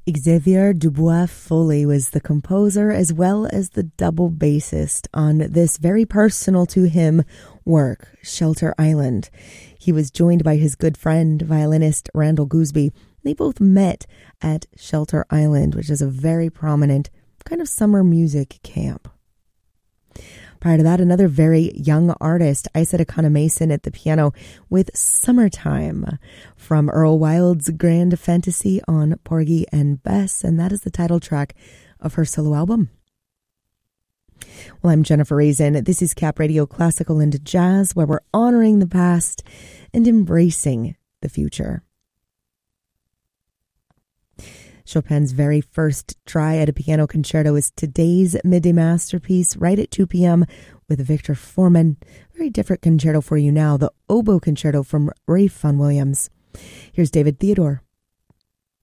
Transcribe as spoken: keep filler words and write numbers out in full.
Xavier Dubois Foley was the composer as well as the double bassist on this very personal to him work, Shelter Island. He was joined by his good friend, violinist Randall Gooseby. They both met at Shelter Island, which is a very prominent kind of summer music camp. Prior to that, another very young artist, Aisata Kana Mason at the piano with Summertime from Earl Wild's Grand Fantasy on Porgy and Bess, and that is the title track of her solo album. Well, I'm Jennifer Raisin. This is Cap Radio Classical and Jazz, where we're honoring the past and embracing the future. Chopin's very first try at a piano concerto is today's midday masterpiece, right at two p.m. with Victor Foreman. Very different concerto for you now, the Oboe Concerto from Ralph Vaughan Williams. Here's David Theodore.